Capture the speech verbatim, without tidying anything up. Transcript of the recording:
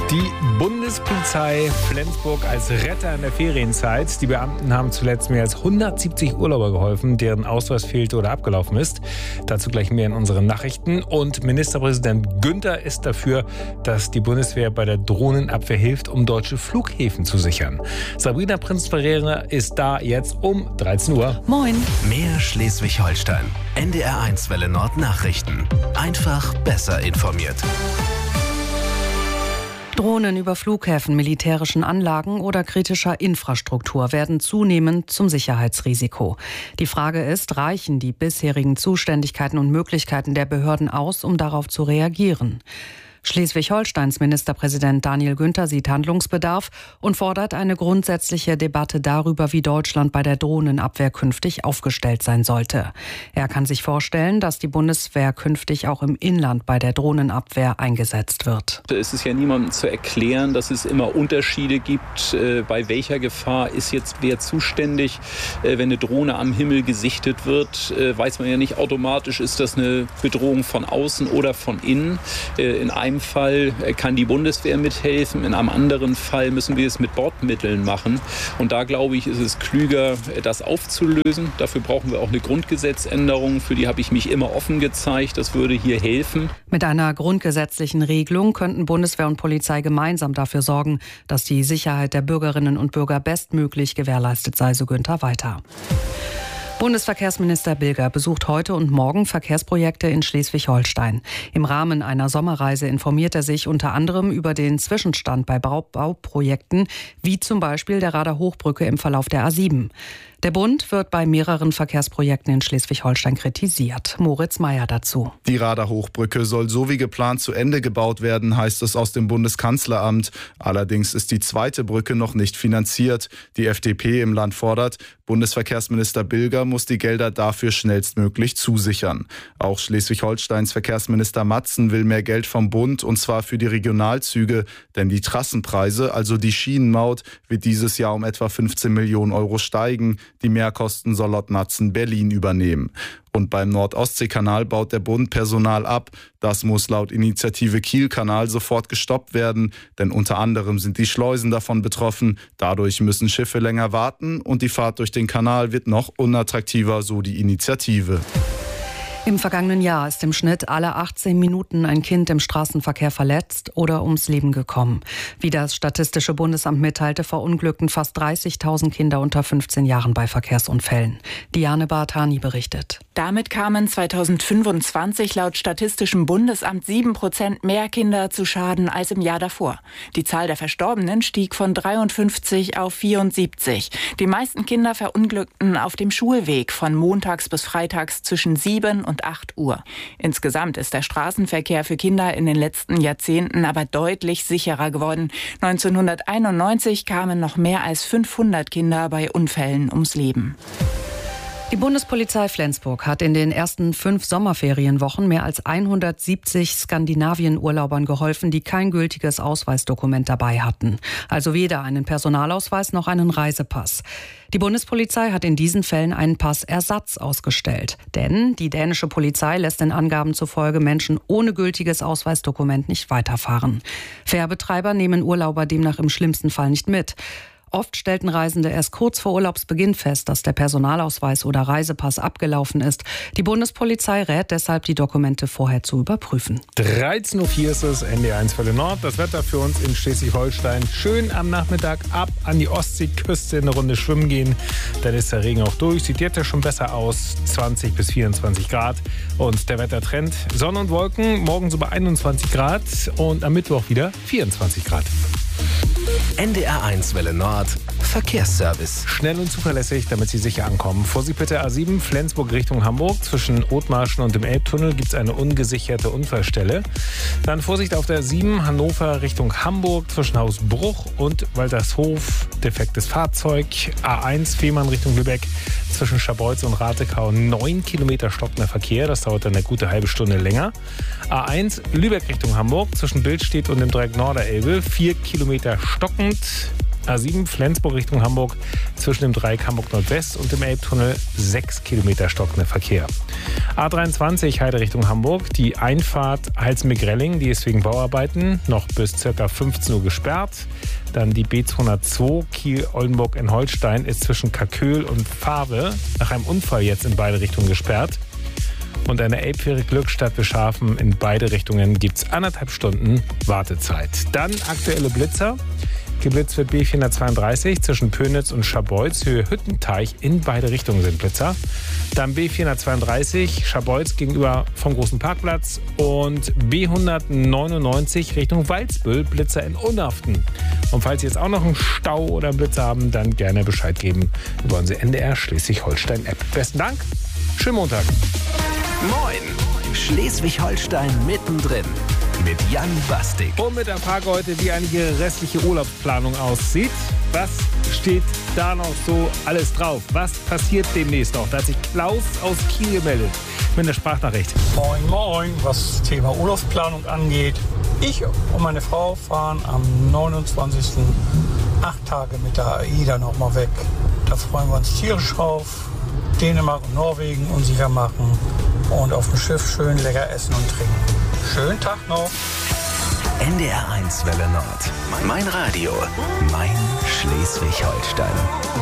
Die Bundespolizei Flensburg als Retter in der Ferienzeit. Die Beamten haben zuletzt mehr als hundertsiebzig Urlauber geholfen, deren Ausweis fehlte oder abgelaufen ist. Dazu gleich mehr in unseren Nachrichten. Und Ministerpräsident Günther ist dafür, dass die Bundeswehr bei der Drohnenabwehr hilft, um deutsche Flughäfen zu sichern. Sabrina Prinz-Ferreira ist da jetzt um dreizehn Uhr. Moin. Mehr Schleswig-Holstein. N D R eins Welle Nord Nachrichten. Einfach besser informiert. Drohnen über Flughäfen, militärischen Anlagen oder kritischer Infrastruktur werden zunehmend zum Sicherheitsrisiko. Die Frage ist, reichen die bisherigen Zuständigkeiten und Möglichkeiten der Behörden aus, um darauf zu reagieren? Schleswig-Holsteins Ministerpräsident Daniel Günther sieht Handlungsbedarf und fordert eine grundsätzliche Debatte darüber, wie Deutschland bei der Drohnenabwehr künftig aufgestellt sein sollte. Er kann sich vorstellen, dass die Bundeswehr künftig auch im Inland bei der Drohnenabwehr eingesetzt wird. Es ist ja niemandem zu erklären, dass es immer Unterschiede gibt, bei welcher Gefahr ist jetzt wer zuständig. Wenn eine Drohne am Himmel gesichtet wird, weiß man ja nicht automatisch, ist das eine Bedrohung von außen oder von innen. In einem Fall kann die Bundeswehr mithelfen, in einem anderen Fall müssen wir es mit Bordmitteln machen. Und da, glaube ich, ist es klüger, das aufzulösen. Dafür brauchen wir auch eine Grundgesetzänderung. Für die habe ich mich immer offen gezeigt. Das würde hier helfen. Mit einer grundgesetzlichen Regelung könnten Bundeswehr und Polizei gemeinsam dafür sorgen, dass die Sicherheit der Bürgerinnen und Bürger bestmöglich gewährleistet sei, so Günther weiter. Bundesverkehrsminister Bilger besucht heute und morgen Verkehrsprojekte in Schleswig-Holstein. Im Rahmen einer Sommerreise informiert er sich unter anderem über den Zwischenstand bei Bau- Bauprojekten, wie zum Beispiel der Rader Hochbrücke im Verlauf der A sieben. Der Bund wird bei mehreren Verkehrsprojekten in Schleswig-Holstein kritisiert. Moritz Meyer dazu. Die Rader Hochbrücke soll so wie geplant zu Ende gebaut werden, heißt es aus dem Bundeskanzleramt. Allerdings ist die zweite Brücke noch nicht finanziert. Die F D P im Land fordert, Bundesverkehrsminister Bilger muss die Gelder dafür schnellstmöglich zusichern. Auch Schleswig-Holsteins Verkehrsminister Matzen will mehr Geld vom Bund, und zwar für die Regionalzüge. Denn die Trassenpreise, also die Schienenmaut, wird dieses Jahr um etwa fünfzehn Millionen Euro steigen. Die Mehrkosten soll laut Matzen Berlin übernehmen. Und beim Nord-Ostsee-Kanal baut der Bund Personal ab. Das muss laut Initiative Kiel-Kanal sofort gestoppt werden, denn unter anderem sind die Schleusen davon betroffen. Dadurch müssen Schiffe länger warten und die Fahrt durch den Kanal wird noch unattraktiver, so die Initiative. Im vergangenen Jahr ist im Schnitt alle achtzehn Minuten ein Kind im Straßenverkehr verletzt oder ums Leben gekommen. Wie das Statistische Bundesamt mitteilte, verunglückten fast dreißigtausend Kinder unter fünfzehn Jahren bei Verkehrsunfällen. Diane Bartani berichtet. Damit kamen zweitausendfünfundzwanzig laut Statistischem Bundesamt sieben Prozent mehr Kinder zu Schaden als im Jahr davor. Die Zahl der Verstorbenen stieg von dreiundfünfzig auf vierundsiebzig. Die meisten Kinder verunglückten auf dem Schulweg von montags bis freitags zwischen sieben und acht Uhr. Insgesamt ist der Straßenverkehr für Kinder in den letzten Jahrzehnten aber deutlich sicherer geworden. neunzehnhunderteinundneunzig kamen noch mehr als fünfhundert Kinder bei Unfällen ums Leben. Die Bundespolizei Flensburg hat in den ersten fünf Sommerferienwochen mehr als hundertsiebzig Skandinavien-Urlaubern geholfen, die kein gültiges Ausweisdokument dabei hatten. Also weder einen Personalausweis noch einen Reisepass. Die Bundespolizei hat in diesen Fällen einen Passersatz ausgestellt. Denn die dänische Polizei lässt den Angaben zufolge Menschen ohne gültiges Ausweisdokument nicht weiterfahren. Fährbetreiber nehmen Urlauber demnach im schlimmsten Fall nicht mit. Oft stellten Reisende erst kurz vor Urlaubsbeginn fest, dass der Personalausweis oder Reisepass abgelaufen ist. Die Bundespolizei rät deshalb, die Dokumente vorher zu überprüfen. dreizehn Uhr vier ist es, N D R eins Welle Nord. Das Wetter für uns in Schleswig-Holstein. Schön am Nachmittag ab an die Ostseeküste eine Runde schwimmen gehen. Dann ist der Regen auch durch. Sieht jetzt ja schon besser aus. zwanzig bis vierundzwanzig Grad. Und der Wettertrend: Sonne und Wolken. Morgen so bei einundzwanzig Grad. Und am Mittwoch wieder vierundzwanzig Grad. N D R eins Welle Nord Verkehrsservice. Schnell und zuverlässig, damit Sie sicher ankommen. Vorsicht bitte A sieben, Flensburg Richtung Hamburg. Zwischen Othmarschen und dem Elbtunnel gibt es eine ungesicherte Unfallstelle. Dann Vorsicht auf der A sieben, Hannover Richtung Hamburg. Zwischen Hausbruch und Waltershof defektes Fahrzeug. A eins, Fehmarn Richtung Lübeck. Zwischen Scharbeutz und Ratekau neun Kilometer stockender Verkehr. Das dauert dann eine gute halbe Stunde länger. A eins, Lübeck Richtung Hamburg. Zwischen Billstedt und dem Dreieck Norderelbe. vier Kilometer stockend. A sieben Flensburg Richtung Hamburg zwischen dem Dreieck Hamburg Nordwest und dem Elbtunnel sechs Kilometer stockender Verkehr. A dreiundzwanzig Heide Richtung Hamburg, die Einfahrt Halsmig-Relling, die ist wegen Bauarbeiten noch bis ca. fünfzehn Uhr gesperrt. Dann die B zweihundertzwei Kiel-Oldenburg in Holstein ist zwischen Kaköhl und Fahrwe nach einem Unfall jetzt in beide Richtungen gesperrt. Und eine Elbfähre Glückstadt Bischhafen in beide Richtungen gibt es anderthalb Stunden Wartezeit. Dann aktuelle Blitzer. Geblitzt wird B vierhundertzweiunddreißig zwischen Pönitz und Scharbeutz, Höhe Hüttenteich, in beide Richtungen sind Blitzer. Dann B vierhundertzweiunddreißig Scharbeutz gegenüber vom Großen Parkplatz und B hundertneunundneunzig Richtung Walsbüll, Blitzer in Unhaften. Und falls Sie jetzt auch noch einen Stau oder einen Blitzer haben, dann gerne Bescheid geben über unsere N D R Schleswig-Holstein-App. Besten Dank, schönen Montag. Moin, Schleswig-Holstein mittendrin mit Jan Bastik. Und mit der Frage heute, wie eine restliche Urlaubsplanung aussieht. Was steht da noch so alles drauf? Was passiert demnächst noch? Da hat sich Klaus aus Kiel gemeldet mit einer Sprachnachricht. Moin, moin, was das Thema Urlaubsplanung angeht. Ich und meine Frau fahren am neunundzwanzigsten acht Tage mit der AIDA noch mal weg. Da freuen wir uns tierisch drauf. Dänemark und Norwegen unsicher machen und auf dem Schiff schön lecker essen und trinken. Schönen Tag noch. N D R eins Welle Nord. Mein Radio. Mein Schleswig-Holstein.